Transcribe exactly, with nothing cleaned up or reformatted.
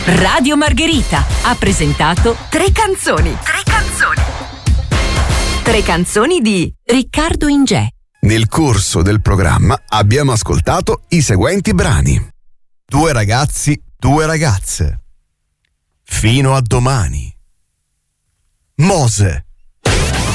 Radio Margherita ha presentato Tre canzoni. Tre canzoni. Tre canzoni di Riccardo Ingè. Nel corso del programma abbiamo ascoltato i seguenti brani: Due ragazzi, due ragazze, Fino a domani, Mose,